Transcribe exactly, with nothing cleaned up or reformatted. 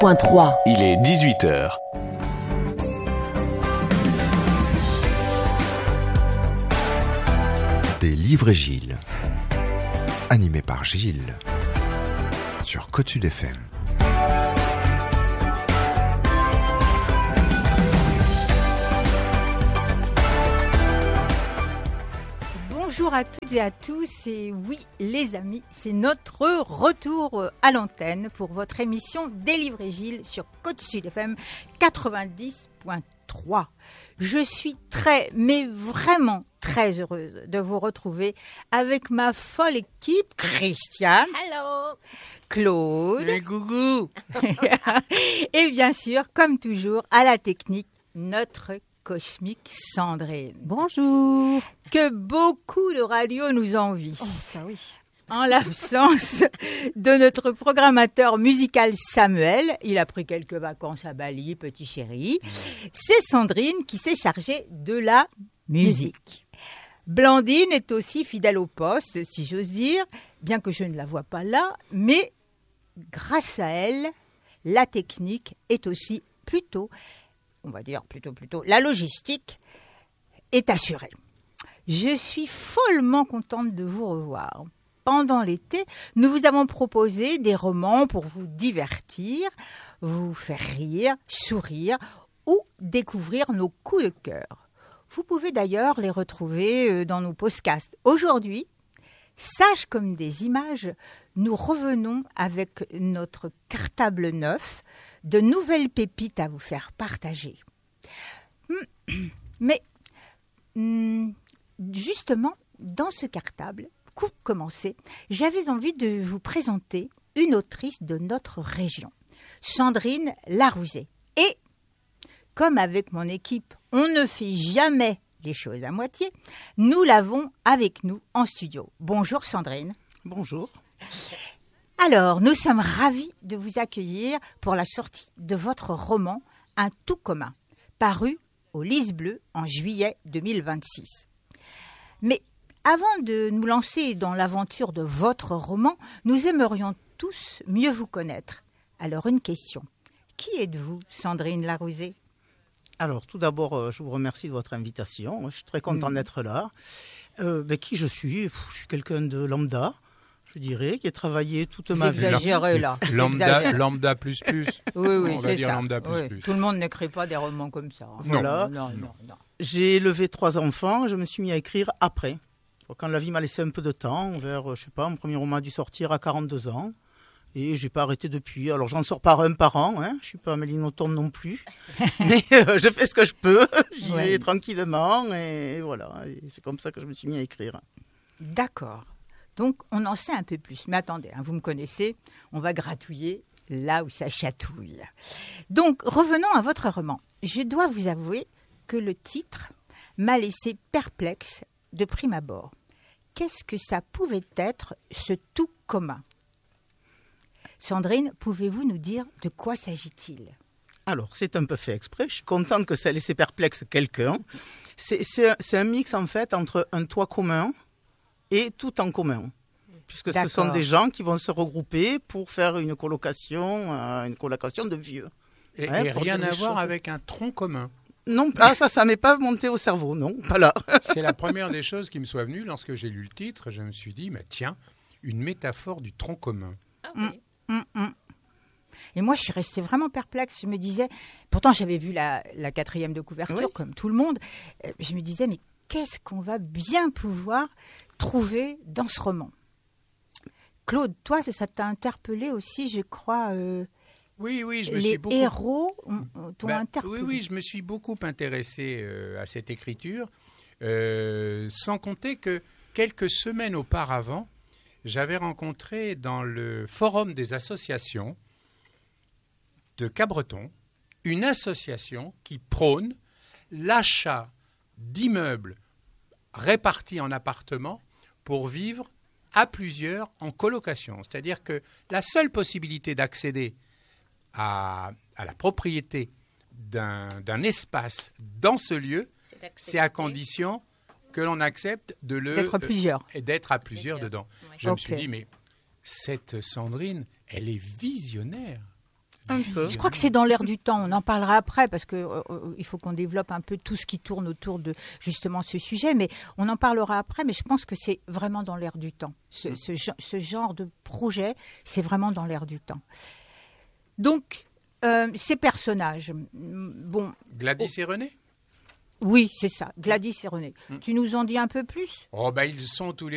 point trois. Il est dix-huit heures. Des livres et Gilles. Animé par Gilles. Sur Côte-Sud F M. Bonjour à toutes et à tous, et oui les amis, c'est notre retour à l'antenne pour votre émission Des livres et Gilles sur Côte-Sud F M quatre-vingt-dix point trois. Je suis très, mais vraiment très heureuse de vous retrouver avec ma folle équipe, Christiane, Hello, Claude, et Gougou, et bien sûr, comme toujours, à la technique, notre cosmique Sandrine. Bonjour. Que beaucoup de radios nous envient. Oh, ça oui. En l'absence de notre programmateur musical Samuel, il a pris quelques vacances à Bali, petit chéri, c'est Sandrine qui s'est chargée de la musique. Blandine est aussi fidèle au poste, si j'ose dire, bien que je ne la vois pas là, mais grâce à elle, la technique est aussi plutôt, on va dire plutôt plutôt, la logistique est assurée. Je suis follement contente de vous revoir. Pendant l'été, nous vous avons proposé des romans pour vous divertir, vous faire rire, sourire ou découvrir nos coups de cœur. Vous pouvez d'ailleurs les retrouver dans nos podcasts. Aujourd'hui, sages comme des images, nous revenons avec notre cartable neuf, de nouvelles pépites à vous faire partager. Mais justement, dans ce cartable, pour commencer, j'avais envie de vous présenter une autrice de notre région, Sandrine Larouzet. Et comme avec mon équipe, on ne fait jamais les choses à moitié, nous l'avons avec nous en studio. Bonjour Sandrine. Bonjour. Alors, nous sommes ravis de vous accueillir pour la sortie de votre roman « Un tout commun », paru au Lys Bleu en juillet deux mille vingt-six. Mais avant de nous lancer dans l'aventure de votre roman, nous aimerions tous mieux vous connaître. Alors, une question. Qui êtes-vous, Sandrine Larouzet ? Alors, tout d'abord, je vous remercie de votre invitation. Je suis très content mmh. d'être là. Euh, ben, qui je suis ? Je suis quelqu'un de lambda, je dirais, qui a travaillé toute vous ma vie. Exagérez, là. Lambda, lambda plus plus. Oui, oui, On va c'est dire ça. lambda plus Oui. plus. Tout le monde n'écrit pas des romans comme ça. Hein. Voilà. Non, non, non, non. J'ai élevé trois enfants. Je me suis mis à écrire après. Quand la vie m'a laissé un peu de temps, vers, je sais pas, mon premier roman a dû sortir à quarante-deux ans. Et j'ai pas arrêté depuis. Alors, j'en sors par un par an. Hein. Je suis pas Amélie Nothomb non plus. Mais euh, je fais ce que je peux. J'y ouais. vais tranquillement. Et, et voilà. Et c'est comme ça que je me suis mis à écrire. D'accord. Donc, on en sait un peu plus. Mais attendez, hein, vous me connaissez. On va gratouiller là où ça chatouille. Donc, revenons à votre roman. Je dois vous avouer que le titre m'a laissé perplexe de prime abord. Qu'est-ce que ça pouvait être, ce tout commun ? Sandrine, pouvez-vous nous dire de quoi s'agit-il ? Alors, c'est un peu fait exprès. Je suis contente que ça ait laissé perplexe quelqu'un. C'est, c'est, c'est un mix, en fait, entre un toit commun et tout en commun. Puisque D'accord. ce sont des gens qui vont se regrouper pour faire une colocation, euh, une colocation de vieux. Et, hein, et rien à voir choses. avec un tronc commun. Non, ah, ça, ça m'est pas monté au cerveau, non, pas là. C'est la première des choses qui me soit venue lorsque j'ai lu le titre. Je me suis dit, mais tiens, une métaphore du tronc commun. Ah, oui. Mmh, mmh. Et moi, je suis restée vraiment perplexe. Je me disais, pourtant, j'avais vu la, la quatrième de couverture, oui. comme tout le monde. Je me disais, mais qu'est-ce qu'on va bien pouvoir trouver dans ce roman ? Claude, toi, ça t'a interpellé aussi, je crois. Euh, oui, oui, je me les suis beaucoup. Les héros t'ont bah, interpellé. Oui, oui, je me suis beaucoup intéressé euh, à cette écriture, euh, sans compter que quelques semaines auparavant, j'avais rencontré dans le forum des associations de Cabreton une association qui prône l'achat d'immeubles répartis en appartements pour vivre à plusieurs en colocation. C'est-à-dire que la seule possibilité d'accéder à, à la propriété d'un, d'un espace dans ce lieu, c'est, c'est à condition que l'on accepte de le... D'être plusieurs. Euh, et d'être à plusieurs, plusieurs. dedans. Ouais. Je okay. me suis dit, mais cette Sandrine, elle est visionnaire. Un peu. Je crois que c'est dans l'air du temps. On en parlera après parce que euh, il faut qu'on développe un peu tout ce qui tourne autour de justement ce sujet. Mais on en parlera après. Mais je pense que c'est vraiment dans l'air du temps. Ce, ce, ce genre de projet, c'est vraiment dans l'air du temps. Donc, euh, ces personnages, bon. Gladys oh. et René. Oui, c'est ça. Gladys et René. Hum. Tu nous en dis un peu plus ? Oh ben ils sont tous les